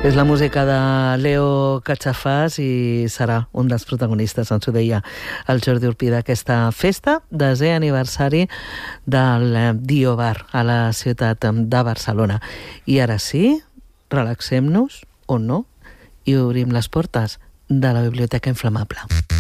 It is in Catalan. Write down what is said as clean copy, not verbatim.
És la música de Leo Cachafàs i serà un dels protagonistes, ens ho deia el Jordi Urpí, d'aquesta festa, desè aniversari del Dio Bar a la ciutat de Barcelona. I ara sí, relaxem-nos, o no, i obrim les portes de la Biblioteca Inflamable.